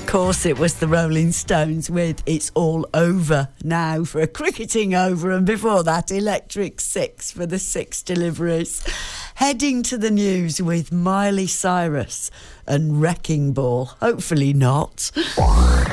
course, it was the Rolling Stones with It's All Over Now for a cricketing over, and before that, Electric Six for the 6 deliveries. Heading to the news with Miley Cyrus and Wrecking Ball. Hopefully not.